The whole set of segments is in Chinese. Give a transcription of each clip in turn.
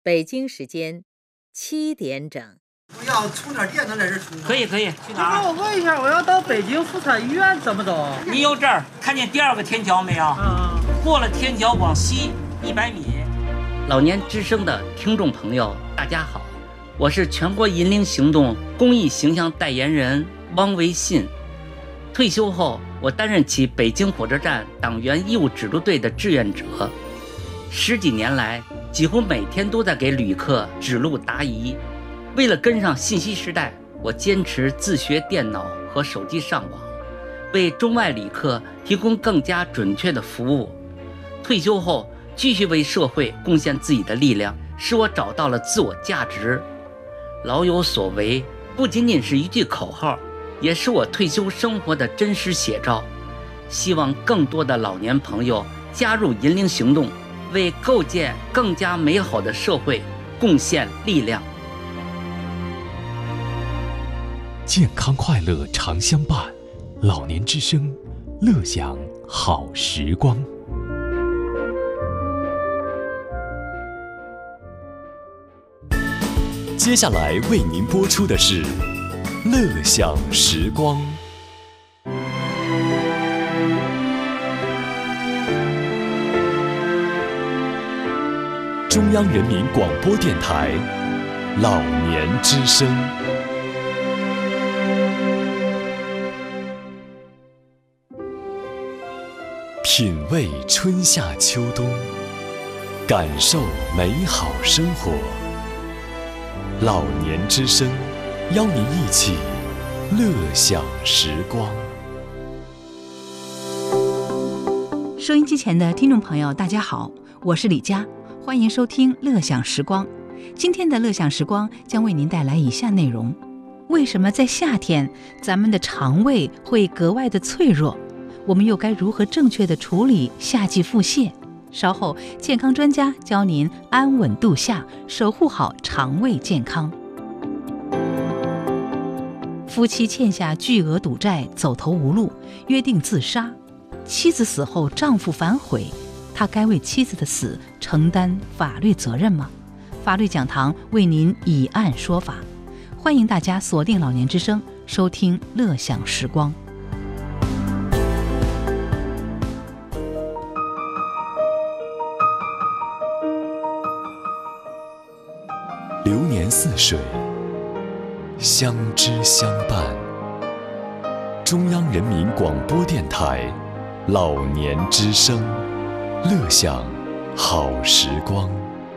北京时间7点整。 我要充点电能在这充吗？ 可以，去哪儿？ 我问一下，我要到北京妇产医院怎么走？ 你由这儿看见第2个天桥没有？过了天桥往西100米。老年之声的听众朋友，大家好，我是全国银龄行动公益形象代言人汪维信。退休后，我担任起北京火车站党员义务指路队的志愿者，10几年来，几乎每天都在给旅客指路答疑。为了跟上信息时代，我坚持自学电脑和手机上网，为中外旅客提供更加准确的服务。退休后，继续为社会贡献自己的力量，使我找到了自我价值。老有所为不仅仅是一句口号，也是我退休生活的真实写照。希望更多的老年朋友加入银龄行动，为构建更加美好的社会贡献力量。 健康快乐常相伴，老年之声，乐享好时光。接下来为您播出的是乐享时光。中央人民广播电台老年之声。品味春夏秋冬，感受美好生活。老年之声，邀您一起乐享时光。 收音机前的听众朋友，大家好，我是李佳，欢迎收听乐享时光。今天的乐享时光将为您带来以下内容：为什么在夏天咱们的肠胃会格外的脆弱？我们又该如何正确的处理夏季腹泻？稍后健康专家教您安稳度夏，守护好肠胃健康。夫妻欠下巨额赌债，走投无路，约定自杀。妻子死后，丈夫反悔，他该为妻子的死承担法律责任吗？法律讲堂为您以案说法。欢迎大家锁定老年之声，收听乐享时光。 流年似水，相知相伴。中央人民广播电台老年之声，乐享好时光。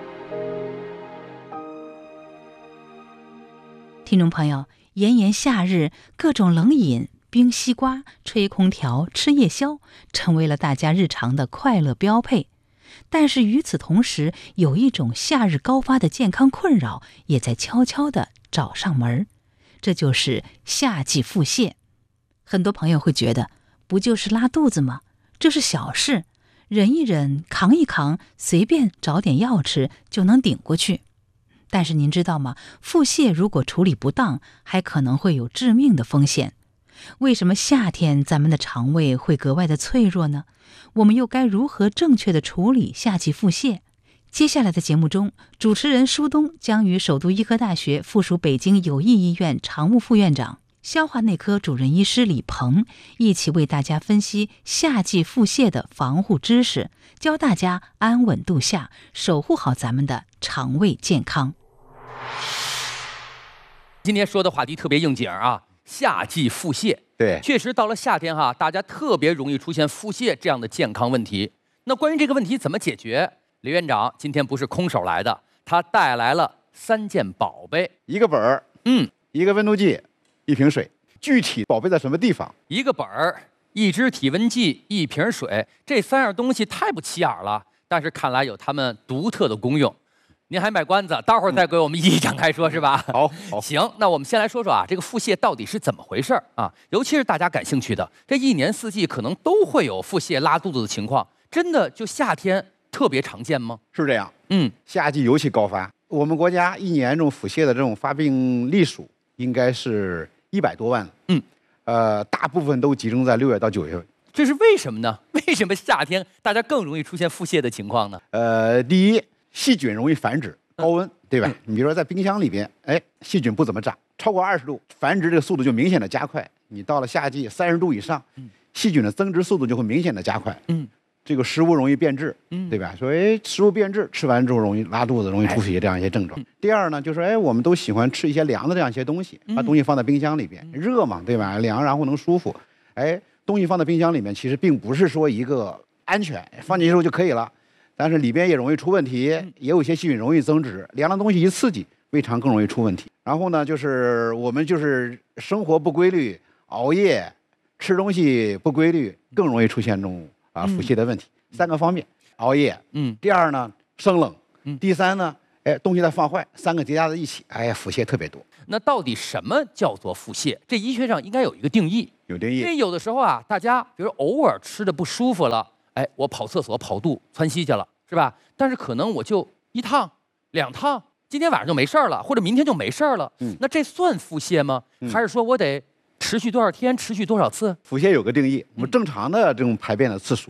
听众朋友，炎炎夏日，各种冷饮、冰西瓜、吹空调、吃夜宵，成为了大家日常的快乐标配。但是与此同时，有一种夏日高发的健康困扰也在悄悄地找上门，这就是夏季腹泻。很多朋友会觉得，不就是拉肚子吗？这是小事，忍一忍，扛一扛，随便找点药吃就能顶过去。但是您知道吗？腹泻如果处理不当，还可能会有致命的风险。为什么夏天咱们的肠胃会格外的脆弱呢？我们又该如何正确的处理夏季腹泻？接下来的节目中，主持人舒东将与首都医科大学附属北京友谊医院常务副院长、消化内科主任医师李鹏一起为大家分析夏季腹泻的防护知识，教大家安稳度夏，守护好咱们的肠胃健康。 今天说的话题特别应景啊，夏季腹泻。 对， 确实到了夏天哈，大家特别容易出现腹泻这样的健康问题。那关于这个问题怎么解决，李院长今天不是空手来的，他带来了3件宝贝， 一个本儿，一个温度计，一瓶水。具体宝贝在什么地方？ 一个本儿，一支体温计，一瓶水，这3样东西太不起眼了，但是看来有它们独特的功用。您还卖关子，待会儿再给我们一一展开说，是吧？ 好， 行，那我们先来说说啊，这个腹泻到底是怎么回事啊？尤其是大家感兴趣的，这一年四季可能都会有腹泻、拉肚子的情况，真的就夏天特别常见吗？ 是这样，夏季尤其高发。我们国家一年这种腹泻的这种发病例数应该是100多万了，大部分都集中在6月到9月。 这是为什么呢？为什么夏天大家更容易出现腹泻的情况呢？ 第一，细菌容易繁殖， 高温，对吧？你比如说在冰箱里边，细菌不怎么长，超过20度，繁殖这个速度就明显的加快。你到了夏季30度以上，细菌的增殖速度就会明显的加快。这个食物容易变质，对吧？所以食物变质，吃完之后容易拉肚子，容易出血这样一些症状。第二呢，就是我们都喜欢吃一些凉的这样一些东西，把东西放在冰箱里边，热嘛，对吧？凉然后能舒服。东西放在冰箱里面，其实并不是说一个安全，放进去之后就可以了，但是里边也容易出问题，也有一些细菌容易增殖。凉的东西一刺激，胃肠更容易出问题。然后呢，就是我们就是生活不规律，熬夜，吃东西不规律，更容易出现这种腹泻的问题。3个方面，熬夜，第二呢生冷，第三呢，东西在放坏，3个叠加在一起，腹泻特别多。 那到底什么叫做腹泻？这医学上应该有一个定义。 有定义。 因为有的时候啊，大家比如偶尔吃的不舒服了，我跑厕所跑肚窜稀去了，是吧？但是可能我就1趟2趟，今天晚上就没事了，或者明天就没事了。那这算腹泻吗？还是说我得持续多少天，持续多少次？ 腹泻有个定义，我们正常的这种排便的次数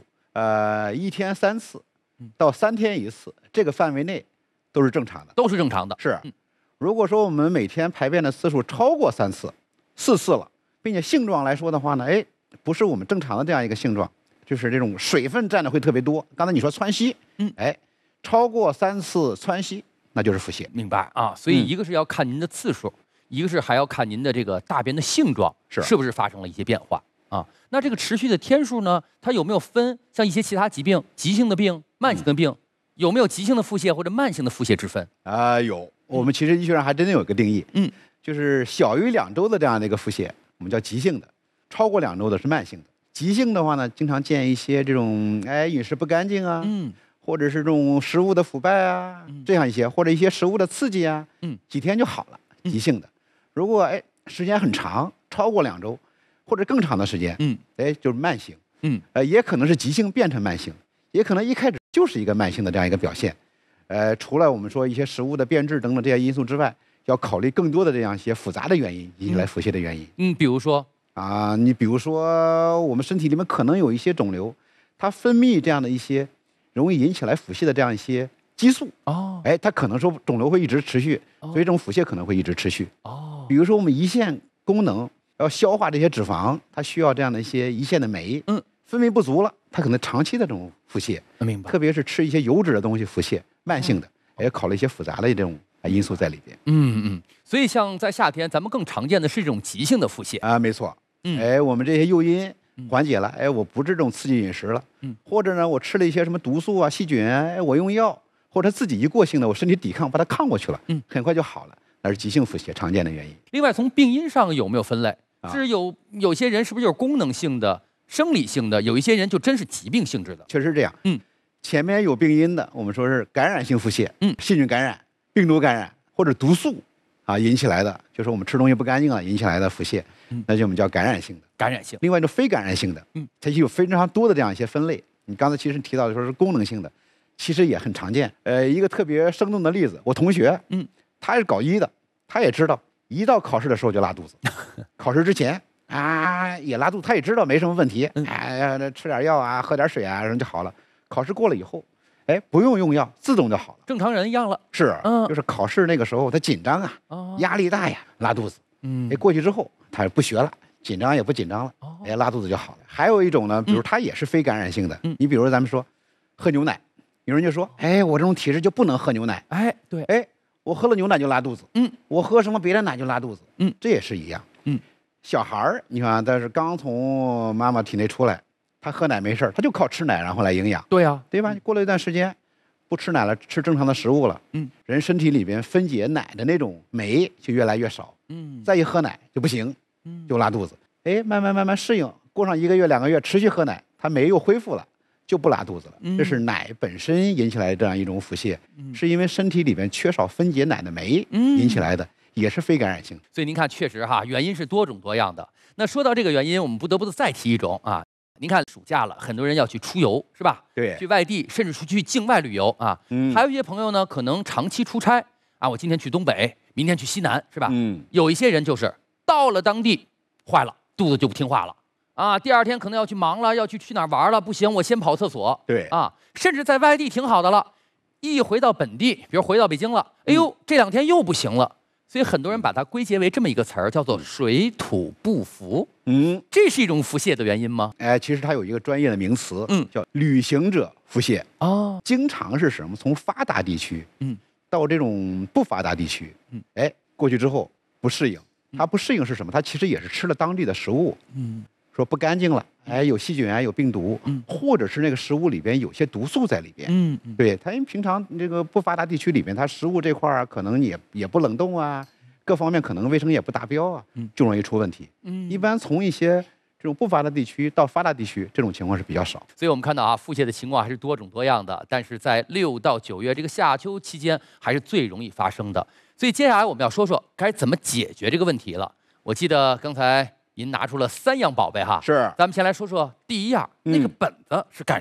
，1天3次到3天1次，这个范围内都是正常的。 都是正常的。 是。如果说我们每天排便的次数超过3次、4次了，并且性状来说的话呢，不是我们正常的这样一个性状，就是这种水分占的会特别多。刚才你说窜稀，超过3次窜稀，那就是腹泻。 明白啊？所以一个是要看您的次数，一个是还要看您的这个大便的性状是不是发生了一些变化啊？那这个持续的天数呢，它有没有分像一些其他疾病、急性的病、慢性的病，有没有急性的腹泻或者慢性的腹泻之分？ 有。我们其实医学上还真的有个定义，就是小于2周的这样的一个腹泻，我们叫急性的；超过2周的是慢性的。急性的话呢，经常见一些这种饮食不干净啊，或者是这种食物的腐败啊，这样一些，或者一些食物的刺激啊，几天就好了，急性的。如果时间很长，超过2周或者更长的时间，就是慢性，也可能是急性变成慢性，也可能一开始就是一个慢性的这样一个表现。除了我们说一些食物的变质等等这些因素之外，要考虑更多的这样一些复杂的原因引起来腹泻的原因。 比如说你比如说我们身体里面可能有一些肿瘤，它分泌这样的一些容易引起来腹泻的这样一些激素。它可能说肿瘤会一直持续，所以这种腹泻可能会一直持续。比如说我们胰腺功能要消化这些脂肪，它需要这样的一些胰腺的酶，分泌不足了，它可能长期的这种腹泻。 明白。 特别是吃一些油脂的东西腹泻，慢性的，也考虑一些复杂的这种因素在里边。 所以像在夏天，咱们更常见的是这种急性的腹泻啊，没错。我们这些诱因缓解了，我不是这种刺激饮食了，或者呢，我吃了一些什么毒素啊、细菌啊，我用药，或者自己一过性的，我身体抵抗把它抗过去了，很快就好了，那是急性腹泻常见的原因。 另外，从病因上有没有分类？是有些人是不是有功能性的、生理性的？有一些人就真是疾病性质的。 确实是这样。前面有病因的，我们说是感染性腹泻，细菌感染、病毒感染或者毒素引起来的，就是我们吃东西不干净了引起来的腹泻，那就我们叫感染性的。 感染性。 另外一种非感染性的，它有非常多的这样一些分类。你刚才其实提到的说是功能性的，其实也很常见。一个特别生动的例子，我同学，他是搞医的，他也知道一到考试的时候就拉肚子，考试之前也拉肚子，他也知道没什么问题，吃点药啊，喝点水啊，然后就好了。考试过了以后，不用药，自动就好了， 正常人一样了。 是，就是考试那个时候他紧张啊，压力大呀，拉肚子。过去之后他不学了，紧张也不紧张了，拉肚子就好了。还有一种呢，比如他也是非感染性的，你比如咱们说喝牛奶，有人就说，我这种体质就不能喝牛奶。 对， 我喝了牛奶就拉肚子。我喝什么别的奶就拉肚子。这也是一样。小孩儿，你看，但是刚从妈妈体内出来。他喝奶没事，他就靠吃奶然后来营养。 对呀， 对吧？过了一段时间，不吃奶了，吃正常的食物了，人身体里边分解奶的那种酶就越来越少，再一喝奶就不行，就拉肚子。慢慢适应，过上1个月2个月，持续喝奶，它酶又恢复了，就不拉肚子了。这是奶本身引起来的这样一种腹泻，是因为身体里边缺少分解奶的酶引起来的，也是非感染性。 所以您看，确实原因是多种多样的。那说到这个原因，我们不得不再提一种您看暑假了，很多人要去出游，是吧？ 对， 去外地，甚至去境外旅游还有一些朋友呢，可能长期出差我今天去东北，明天去西南，是吧？有一些人就是到了当地，坏了，肚子就不听话了第二天可能要去忙了，要去哪儿玩了，不行，我先跑厕所。 对甚至在外地挺好的了， 一回到本地，比如回到北京了，哎呦，这2天又不行了。所以很多人把它归结为这么一个词儿，叫做水土不服。这是一种腹泻的原因吗？ 哎，其实它有一个专业的名词，叫旅行者腹泻。哦，经常是什么？从发达地区，到这种不发达地区，哎，过去之后不适应。它不适应是什么？它其实也是吃了当地的食物，说不干净了，哎，有细菌啊，有病毒，或者是那个食物里边有些毒素在里边，对，它因为平常这个不发达地区里边，它食物这块儿可能也不冷冻啊，各方面可能卫生也不达标啊，就容易出问题。一般从一些这种不发达地区到发达地区，这种情况是比较少。 所以我们看到啊，腹泻的情况还是多种多样的，但是在6到9月这个夏秋期间，还是最容易发生的。所以接下来我们要说说该怎么解决这个问题了。我记得刚才您拿出了3样宝贝哈， 是， 咱们先来说说第1样，那个本子是干